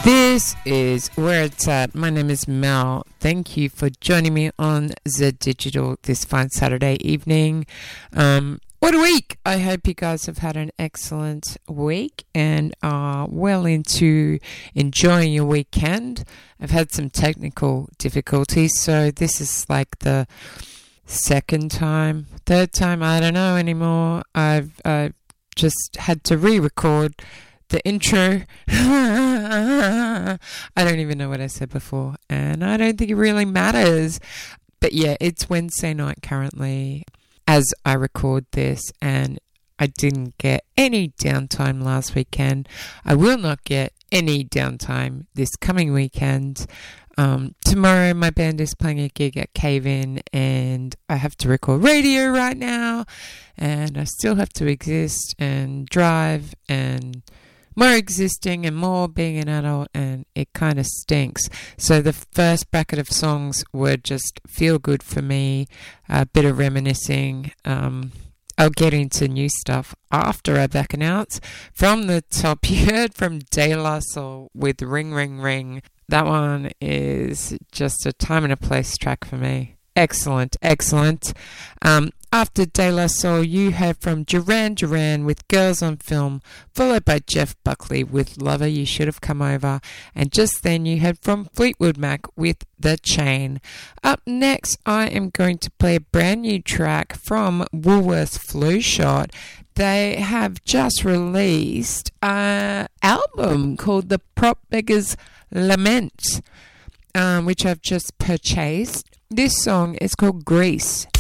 This is Where It's At. My name is Mel. Thank you for joining me on The Digital this fine Saturday evening. What a week! I hope you guys have had an excellent week and are well into enjoying your weekend. I've had some technical difficulties, so this is like the third time, I don't know anymore. I've just had to re-record the intro. I don't even know what I said before, and I don't think it really matters. But yeah, it's Wednesday night currently as I record this, and I didn't get any downtime last weekend. I will not get any downtime this coming weekend. Tomorrow my band is playing a gig at Cave In, and I have to record radio right now, and I still have to exist and drive and more existing and more being an adult, and it kind of stinks. So the first bracket of songs were just feel good for me, a bit of reminiscing. I'll get into new stuff after I back announce. From the top, you heard from De La Soul with Ring Ring Ring. That one is just a time and a place track for me. Excellent. After De La Soul, you heard from Duran Duran with Girls on Film, followed by Jeff Buckley with Lover You Should Have Come Over, and just then you heard from Fleetwood Mac with The Chain. Up next, I am going to play a brand new track from Woolworths Flu Shot. They have just released an album called The Prop Beggars Lament, which I've just purchased. This song is called Grease.